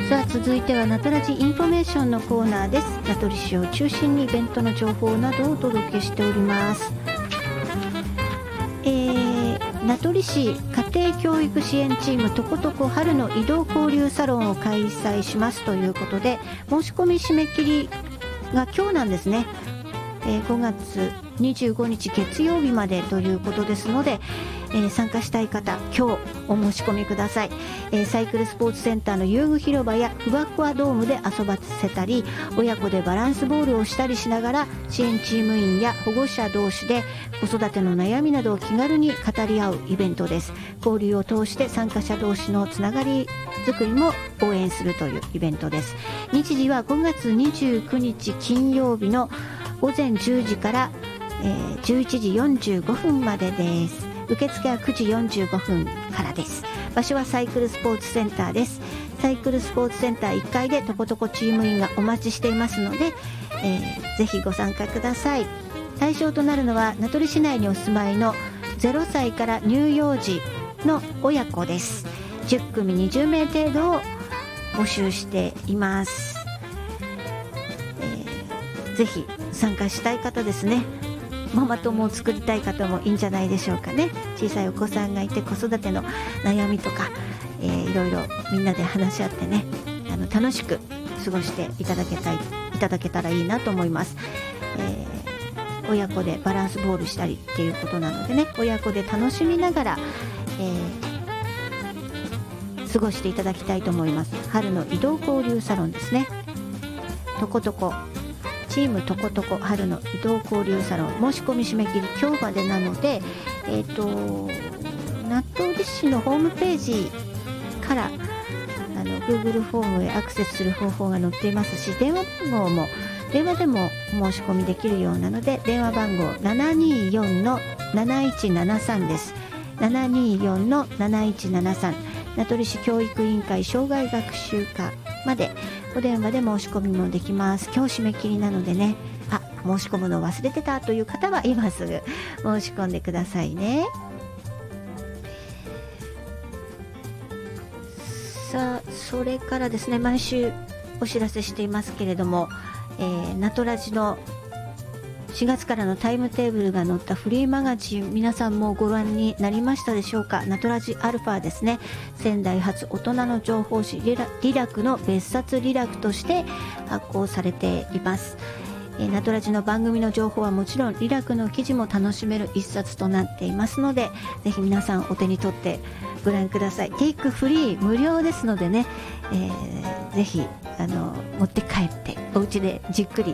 さあ続いてはナトラジインフォメーションのコーナーです。名取市を中心にイベントの情報などをお届けしております。名取市家庭教育支援チームとことこ春の移動交流サロンを開催しますということで、申し込み締め切りが今日なんですね。5月25日月曜日までということですので、参加したい方今日お申し込みください。サイクルスポーツセンターの遊具広場やふわふわドームで遊ばせたり、親子でバランスボールをしたりしながら支援チーム員や保護者同士で子育ての悩みなどを気軽に語り合うイベントです。交流を通して参加者同士のつながり作りも応援するというイベントです。日時は5月29日金曜日の午前10時から、11時45分までです。受付は9時45分からです。場所はサイクルスポーツセンターです。サイクルスポーツセンター1階でとことこチーム員がお待ちしていますので、ぜひご参加ください。対象となるのは名取市内にお住まいの0歳から乳幼児の親子です。10組20名程度を募集しています。ぜひ参加したい方ですね。ママ友を作りたい方もいいんじゃないでしょうかね。小さいお子さんがいて子育ての悩みとか、いろいろみんなで話し合ってね、楽しく過ごしていただけたらいいなと思います。親子でバランスボールしたりっていうことなのでね、親子で楽しみながら、過ごしていただきたいと思います。春の移動交流サロンですね。とことこチームとことこ春の移動交流サロン、申し込み締め切り今日までなので、名取市のホームページからGoogle フォームへアクセスする方法が載っていますし、電話でも申し込みできるようなので、電話番号 724-7173 です。 724-7173 名取市教育委員会障害学習課までお電話で申し込みもできます。今日締め切りなのでね、申し込むの忘れてたという方は今すぐ申し込んでくださいね。さあそれからですね、毎週お知らせしていますけれども、ナトラジの4月からのタイムテーブルが載ったフリーマガジン、皆さんもご覧になりましたでしょうか。ナトラジアルファですね。仙台発大人の情報誌リラクの別冊リラクとして発行されています。ナトラジの番組の情報はもちろんリラクの記事も楽しめる一冊となっていますので、ぜひ皆さんお手に取ってご覧ください。テイクフリー無料ですのでね、ぜひ持って帰ってお家でじっくり